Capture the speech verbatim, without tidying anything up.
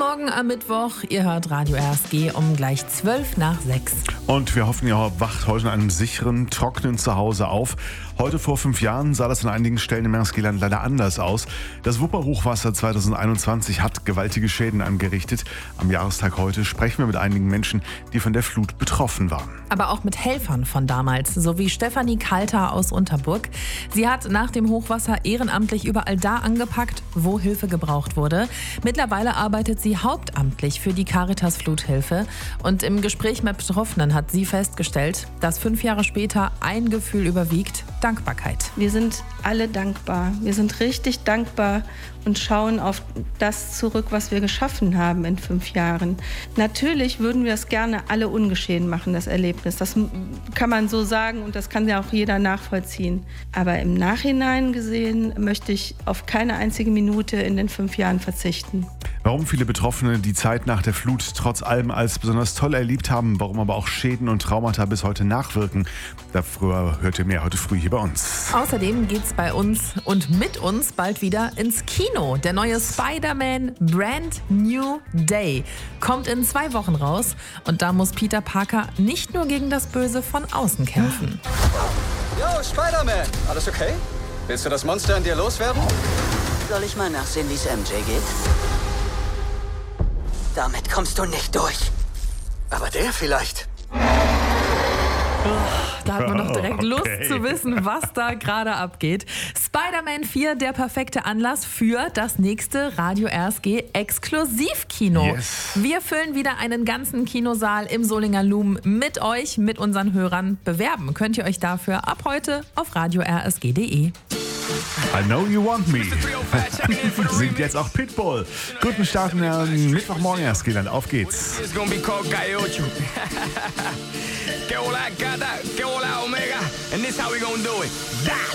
Morgen am Mittwoch. Ihr hört Radio R S G um gleich zwölf nach sechs. Und wir hoffen, ihr wacht heute in einem sicheren, trockenen Zuhause auf. Heute vor fünf Jahren sah das an einigen Stellen im Märkischer leider anders aus. Das Wupper-Hochwasser zweitausendeinundzwanzig hat gewaltige Schäden angerichtet. Am Jahrestag heute sprechen wir mit einigen Menschen, die von der Flut betroffen waren. Aber auch mit Helfern von damals, so wie Stefanie Kalter aus Unterburg. Sie hat nach dem Hochwasser ehrenamtlich überall da angepackt, wo Hilfe gebraucht wurde. Mittlerweile arbeitet sie hauptamtlich für die Caritas Fluthilfe. Und im Gespräch mit Betroffenen hat sie festgestellt, dass fünf Jahre später ein Gefühl überwiegt: Dankbarkeit. Wir sind alle dankbar. Wir sind richtig dankbar und schauen auf das zurück, was wir geschaffen haben in fünf Jahren. Natürlich würden wir es gerne alle ungeschehen machen, das Erlebnis. Das kann man so sagen und das kann ja auch jeder nachvollziehen. Aber im Nachhinein gesehen möchte ich auf keine einzige Minute in den fünf Jahren verzichten. Warum viele Betroffene die Zeit nach der Flut trotz allem als besonders toll erlebt haben, warum aber auch Schäden und Traumata bis heute nachwirken, darüber hört ihr mehr heute früh hier bei uns. Außerdem geht's bei uns und mit uns bald wieder ins Kino. Der neue Spider-Man Brand New Day kommt in zwei Wochen raus und da muss Peter Parker nicht nur gegen das Böse von außen kämpfen. Yo, Spider-Man, alles okay? Willst du das Monster in dir loswerden? Soll ich mal nachsehen, wie es M J geht? Damit kommst du nicht durch. Aber der vielleicht. Da hat man doch direkt Okay. Lust zu wissen, was da gerade abgeht. Spider-Man vier, der perfekte Anlass für das nächste Radio R S G Exklusivkino. Yes. Wir füllen wieder einen ganzen Kinosaal im Solinger Loom mit euch, mit unseren Hörern. Bewerben könnt ihr euch dafür ab heute auf radio r s g punkt d e. I know you want me. Singt jetzt auch Pitbull. Guten Start in den Mittwochmorgen erst, Gieland. Auf geht's. It's gonna be called Gaiocho. Que hola, gata, que hola, omega. And this how we gonna do it. Die!